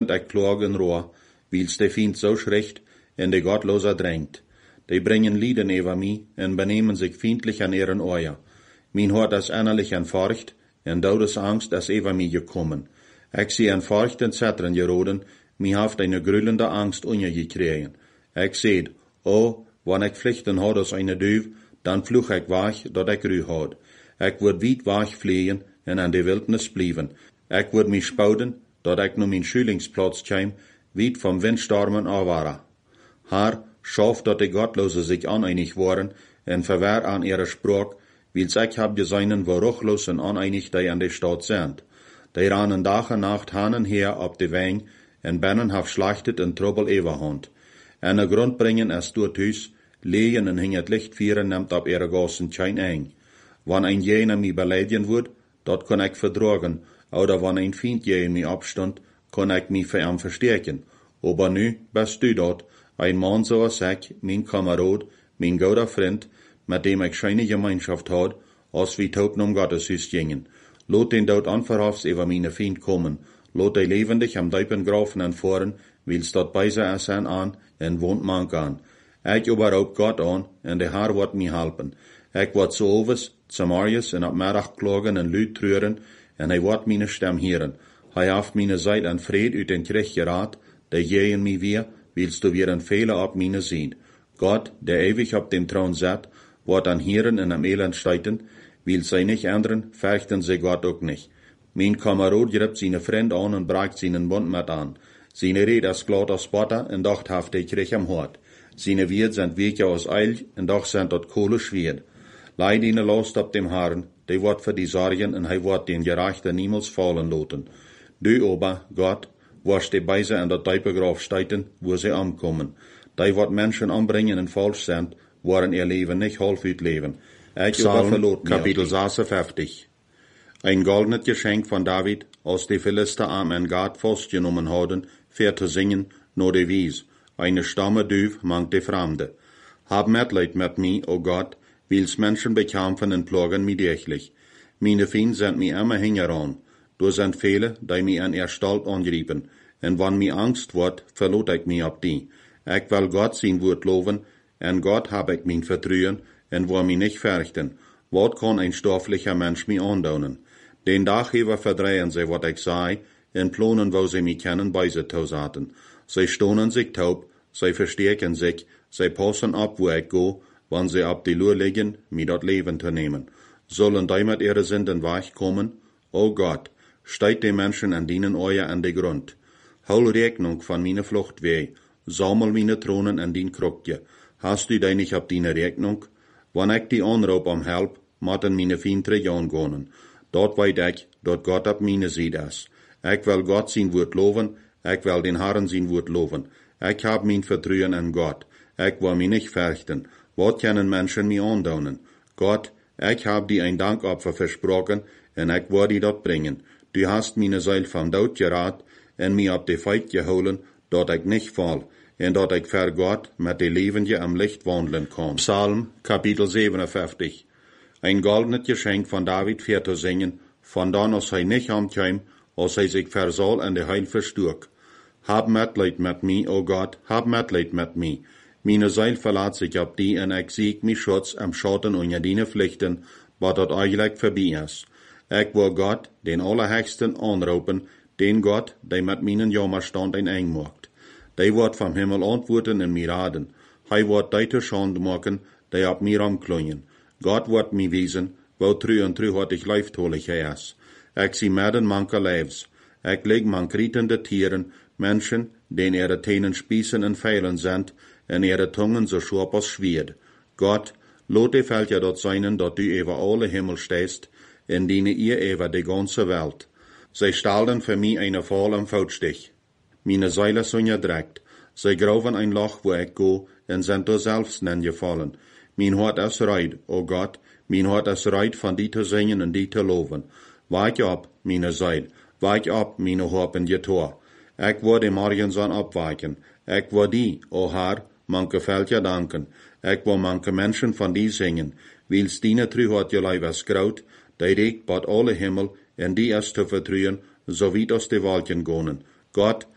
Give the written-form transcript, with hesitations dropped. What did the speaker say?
word ik plag en roer, wils de Feind so schricht en de Gottloser drängt. Die bringen Lieden über mich en benehmen sich feindlich an ihren Euer. Mein Hort ist innerlich en Furcht en Todesangst ist über mich gekommen. Ich sehe en Furcht en Zettern geroden, mi haft eine grüllende Angst gekriegen. Ich seht, oh, wann ich Pflichten had als eine Düv, dann fluch ich wach, dat ich Ruhe had. Ich würd weit wach fliehen en an de Wildnis blieben. Ich würd mich spouden, dat ich nur mein Schülingsplatz käm, weit vom Windstormen awara. Haar, schaff, dat die Gottlose sich aneinig waren en verwehr an ihre Sprach, wils ich hab gesehen, wo ruchlos en aneinig die an der Stadt sind. Die rannen Tag en Nacht hanen her op de Weng en bennen haf schlachtet en Trouble ewerhand. En de Grund bringen es dort huis, legen en hing het Licht vieren nimmt op ihre Gassen kein eng. Wann ein jener mi beleidigen wird, dat kon ich verdragen, oder wann ein Feind je mi abstand, kon ich mi für ihn verstärken. Aber nu bist du dort, ein Mann so als ich, mein Kamerad, mein guter Freund, mit dem ich scheine Gemeinschaft had, als wir taub um Gotteshuis gingen. Lot den dort anverhafts über meine Feind kommen, lot die lebendig am Deipen grafen en voren, wils dort beise es an en wohnt mank an. Ich überhaupt Gott an, en de Haar wordt mi helpen. Ich wordt so overs, Samarius en op middag klagen en luid treuren, en hij wordt meine stem heren. Hij haft meine Seid en vrede uit den Krieg geraad, de jeën mi weer, willst du weer een Fehler op meine zien. Gott, der ewig op dem Thron zet, wordt an heren en am Elend steiten, will zij nicht ändern, fürchten sie Gott auch nicht. Mein Kamerad gript seine Freund an und bragt seinen Bund mit an. Seine Rede ist glatt als Butter und doch haft er Krieg am Hort. Seine Wirt sind Wege aus Eil und doch sind dort Kohle schwer. Leid ihnen Last ab dem Haaren, die wird für die Sorgen und hij wird den Gerechten niemals fallen lassen. Du aber, Gott, wirst die Beise an der Teipegraf steiten, wo sie ankommen. Die wird Menschen anbringen und falsch sind, waren ihr Leben nicht halb leben. Psalm, Kapitel 56. Ein goldenes Geschenk von David, als die Philister am en Gad festgenommen hadden, für zu singen, nur die Wies. Eine Stamme Düv mangt die Fremde. Hab Mitleid mit mir, o Gott, wils Menschen bekämpfen und plagen mich täglich. Meine Feinde sind mir immer hingeran. Du sind viele, die mich an ihr Stalt angrieben. Und wann mir Angst wird, verlot ich mich ab die. Ich will Gott sein Wort loben, en Gott hab ich mein Vertrauen, en wo mich nicht fürchten. Wat kann ein stofflicher Mensch mir andaunen? Den Tag über verdrehen sie, wat ich sei, en planen, wo sie mich kennen, bei sie tausaten. Sie stonen sich taub, sie verstärken sich, sie passen ab, wo ich go, wann sie ab die Lur liegen, mir dort Leben zu nehmen. Sollen die mit ihre Sünden weichkommen? O Gott, steigt die Menschen an dienen euer an die Grund. Hol Rechnung von meine Flucht weh, sammel meine Thronen an din Krokje. Hast du dich nicht ab deine Rechnung? Wann ich die anroep om help, matten meine Feindre angehen. Dort weit ich, dort Gott ab meine Seite ist. Ich will Gott sein Wort loben, ich will den Herrn sein Wort loben. Ich hab mein Vertrauen an Gott. Ich will mich nicht fürchten. Was können Menschen mir andaunen? Gott, ich hab dir ein Dankopfer versprochen, und ich will dir dort bringen. Du hast meine Seele vom Tod gerat, und mir ab die Feit geholen, dort ich nicht fall, und dort ich für Gott mit den Lebenden am Licht wandeln kann. Psalm, Kapitel 57. Ein goldenes Geschenk von David für zu singen, von dann als hij nicht ankäm, als hij sich versal an der Heil versturk. Hab Mitleid mit mir, o Gott, hab Mitleid mit mir. Meine Seil verlässt sich ab die, und ich sieg mich Schutz am Schatten unter deine Pflichten, was dort eigentlich vorbei ist. Ich will Gott, den Allerhöchsten, anrufen, den Gott, der mit meinen Jammerstand ein eng macht. Der wird vom Himmel antworten und mir raten. Hij wird deite Schande machen, der ab mir amklungen. Gott wird mir wiesen, wo trü und trü hat ich leiftolig ist. Ich sie medden manker Leibs. Ich leg man krietende Tieren, Menschen, den ihre Tänen spießen und feilen sind, und ihre Tungen so scharf als Schwert. Gott, lot die Feld ja dort seinen, dort du über alle Himmel stehst, in denen ihr über die ganze Welt. Sie stalden für mich eine Fall am Fautstich. Meine Seile sind ja direkt. Sie graven ein Loch, wo ich go, und sind da selbst gefallen. Mein Hort ist reit, o Gott, mein Hort ist reit, von die zu singen und die zu loben. Weich ab, meine Seil, weich ab, meine Hoppen Tor. Ich will dem Morgenson abweichen. Ich will die, o Herr, manche Feld ja danken. Ich will manche Menschen von die singen, wils die trü hat je Leib es graut, die regt bad alle Himmel, und die ist zu vertrühen, so wie aus die Wolken gonen. Gott,